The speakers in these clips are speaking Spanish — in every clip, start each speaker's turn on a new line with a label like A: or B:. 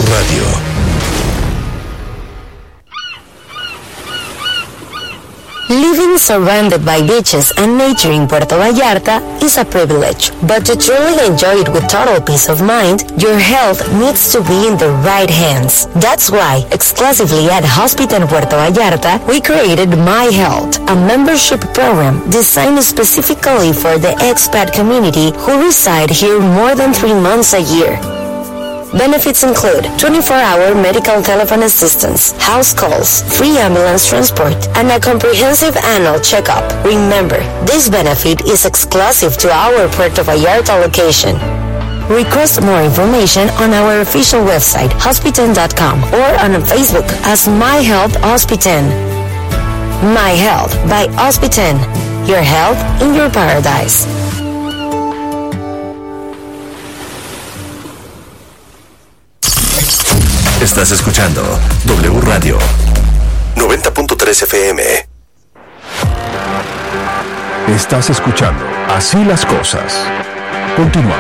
A: Radio.
B: Living surrounded by beaches and nature in Puerto Vallarta is a privilege, but to truly enjoy it with total peace of mind, your health needs to be in the right hands. That's why, exclusively at Hospital Puerto Vallarta, we created My Health, a membership program designed specifically for the expat community who reside here more than 3 months a year. Benefits include 24-hour medical telephone assistance, house calls, free ambulance transport, and a comprehensive annual checkup. Remember, this benefit is exclusive to our Puerto Vallarta location. Request more information on our official website, hospitan.com, or on Facebook as My Health Hospitan. My Health by Hospitan. Your health in your paradise.
A: Estás escuchando W Radio 90.3 FM. Estás escuchando Así las Cosas. Continuamos.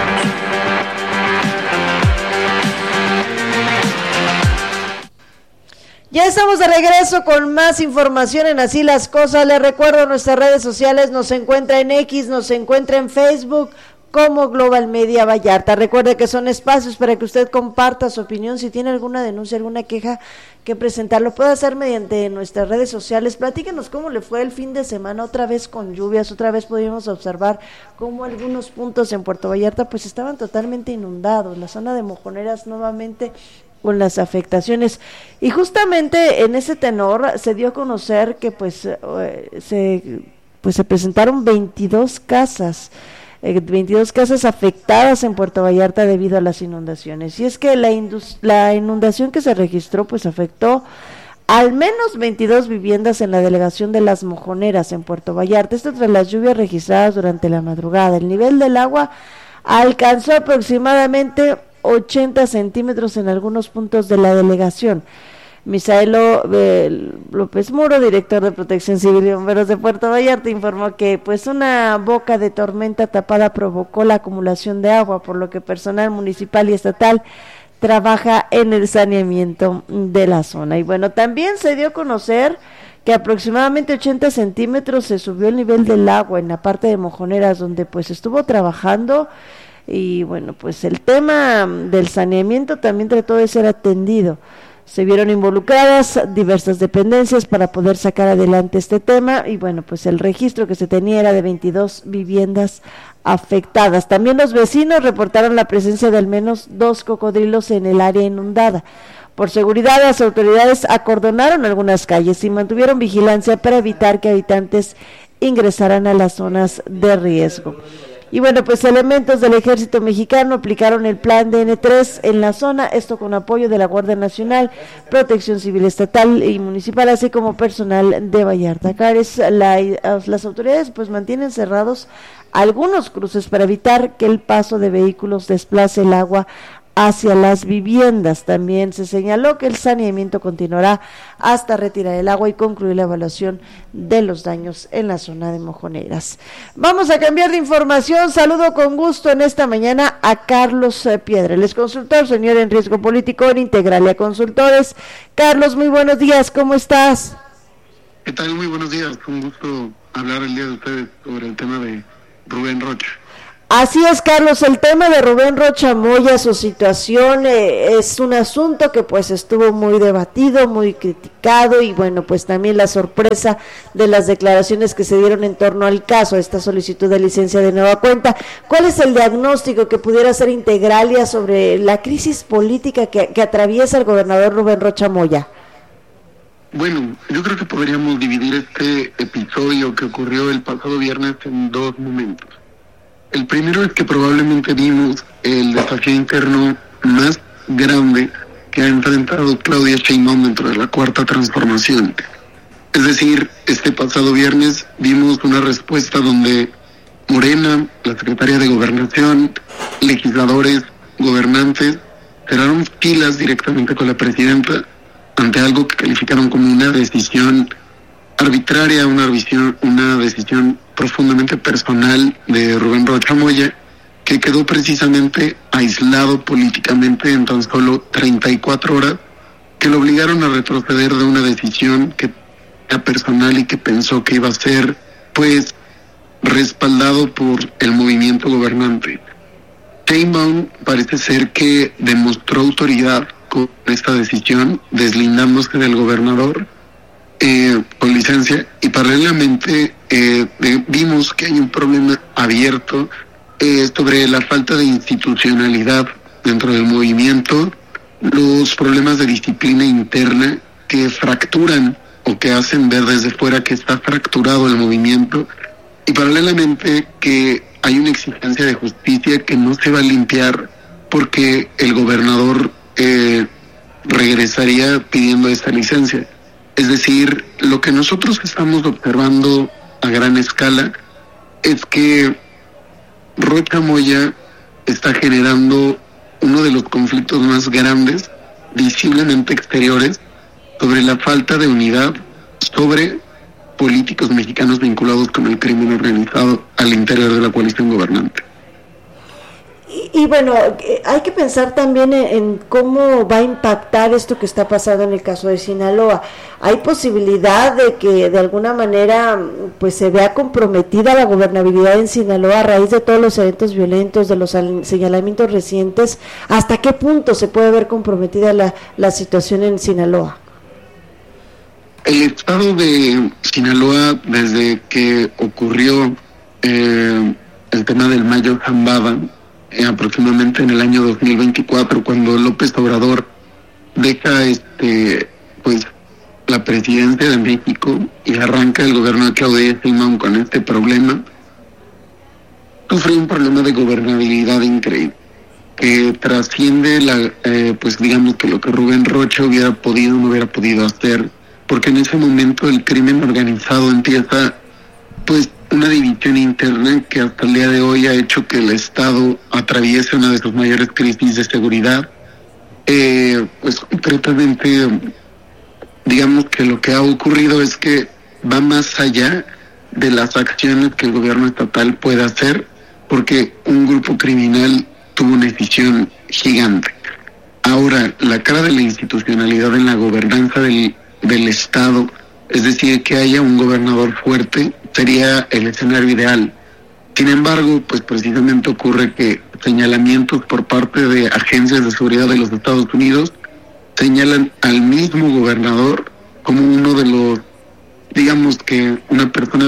C: Ya estamos de regreso con más información en Así las Cosas. Les recuerdo nuestras redes sociales, nos encuentra en X, nos encuentra en Facebook como Global Media Vallarta. Recuerde que son espacios para que usted comparta su opinión. Si tiene alguna denuncia, alguna queja que presentar, lo puede hacer mediante nuestras redes sociales. Platíquenos cómo le fue el fin de semana, otra vez con lluvias, otra vez pudimos observar cómo algunos puntos en Puerto Vallarta pues estaban totalmente inundados, la zona de Mojoneras nuevamente con las afectaciones, y justamente en ese tenor se dio a conocer que se presentaron 22 casas afectadas en Puerto Vallarta debido a las inundaciones. Y es que la inundación que se registró pues afectó al menos 22 viviendas en la delegación de Las Mojoneras en Puerto Vallarta. Esto tras las lluvias registradas durante la madrugada. El nivel del agua alcanzó aproximadamente 80 centímetros en algunos puntos de la delegación. Misaelo López Muro, director de Protección Civil y Bomberos de Puerto Vallarta, informó que pues una boca de tormenta tapada provocó la acumulación de agua, por lo que personal municipal y estatal trabaja en el saneamiento de la zona. Y bueno, también se dio a conocer que aproximadamente 80 centímetros se subió el nivel del agua en la parte de Mojoneras, donde pues estuvo trabajando. Y bueno, pues el tema del saneamiento también trató de ser atendido. Se vieron involucradas diversas dependencias para poder sacar adelante este tema, y bueno, pues el registro que se tenía era de 22 viviendas afectadas. También los vecinos reportaron la presencia de al menos 2 cocodrilos en el área inundada. Por seguridad, las autoridades acordonaron algunas calles y mantuvieron vigilancia para evitar que habitantes ingresaran a las zonas de riesgo. Y bueno, pues elementos del Ejército Mexicano aplicaron el plan DN3 en la zona, esto con apoyo de la Guardia Nacional, Protección Civil Estatal y Municipal, así como personal de Vallarta Cares. Las autoridades pues mantienen cerrados algunos cruces para evitar que el paso de vehículos desplace el agua hacia las viviendas. También se señaló que el saneamiento continuará hasta retirar el agua y concluir la evaluación de los daños en la zona de Mojoneras. Vamos a cambiar de información. Saludo con gusto en esta mañana a Carlos Piedra, el ex consultor senior en riesgo político en Integralia Consultores. Carlos, muy buenos días, ¿cómo estás?
D: ¿Qué tal? Muy buenos días, un gusto hablar el día de ustedes sobre el tema de Rubén Rocha.
C: Así es, Carlos, el tema de Rubén Rocha Moya, su situación es un asunto que pues estuvo muy debatido, muy criticado, y bueno, pues también la sorpresa de las declaraciones que se dieron en torno al caso, esta solicitud de licencia de nueva cuenta. ¿Cuál es el diagnóstico que pudiera hacer Integralia sobre la crisis política que atraviesa el gobernador Rubén Rocha Moya?
D: Bueno, yo creo que podríamos dividir este episodio que ocurrió el pasado viernes en 2 momentos. El primero es que probablemente vimos el desafío interno más grande que ha enfrentado Claudia Sheinbaum dentro de la Cuarta Transformación. Es decir, este pasado viernes vimos una respuesta donde Morena, la Secretaría de Gobernación, legisladores, gobernantes, cerraron filas directamente con la presidenta ante algo que calificaron como una decisión arbitraria, una decisión profundamente personal de Rubén Rocha Moya, que quedó precisamente aislado políticamente en tan solo 34 horas, que lo obligaron a retroceder de una decisión que era personal y que pensó que iba a ser, pues, respaldado por el movimiento gobernante. Sheinbaum parece ser que demostró autoridad con esta decisión, deslindándose del gobernador con licencia, y paralelamente vimos que hay un problema abierto sobre la falta de institucionalidad dentro del movimiento, los problemas de disciplina interna que fracturan o que hacen ver desde fuera que está fracturado el movimiento, y paralelamente que hay una exigencia de justicia que no se va a limpiar porque el gobernador regresaría pidiendo esta licencia. Es decir, lo que nosotros estamos observando a gran escala es que Rocha Moya está generando uno de los conflictos más grandes, visiblemente exteriores, sobre la falta de unidad sobre políticos mexicanos vinculados con el crimen organizado al interior de la coalición gobernante.
C: Y bueno, hay que pensar también en cómo va a impactar esto que está pasando en el caso de Sinaloa. ¿Hay posibilidad de que de alguna manera pues se vea comprometida la gobernabilidad en Sinaloa a raíz de todos los eventos violentos, de los señalamientos recientes? ¿Hasta qué punto se puede ver comprometida la situación en Sinaloa?
D: El estado de Sinaloa, desde que ocurrió el tema del Mayo Zambada, aproximadamente en el año 2024, cuando López Obrador deja pues la presidencia de México y arranca el gobierno de Claudia Sheinbaum con este problema, sufre un problema de gobernabilidad increíble que trasciende pues digamos que lo que Rubén Rocha hubiera podido o no hubiera podido hacer, porque en ese momento el crimen organizado empieza pues una división interna que hasta el día de hoy ha hecho que el Estado atraviese una de sus mayores crisis de seguridad. Pues concretamente, digamos que lo que ha ocurrido es que va más allá de las acciones que el gobierno estatal puede hacer, porque un grupo criminal tuvo una decisión gigante. Ahora, la cara de la institucionalidad en la gobernanza del Estado, es decir, que haya un gobernador fuerte, sería el escenario ideal. Sin embargo, pues precisamente ocurre que señalamientos por parte de agencias de seguridad de los Estados Unidos señalan al mismo gobernador como uno de los, digamos que una persona